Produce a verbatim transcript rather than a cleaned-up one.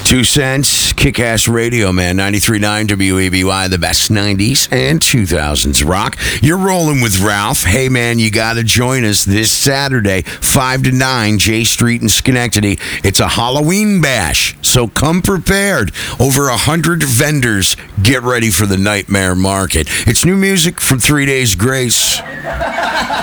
Two cents, kick-ass radio, man. ninety-three point nine W A B Y, the best nineties and two thousands rock. You're rolling with Ralph. Hey, man, you got to join us this Saturday, five to nine, J Street in Schenectady. It's a Halloween bash, so come prepared. Over one hundred vendors. Get ready for the Nightmare Market. It's new music from Three Days Grace.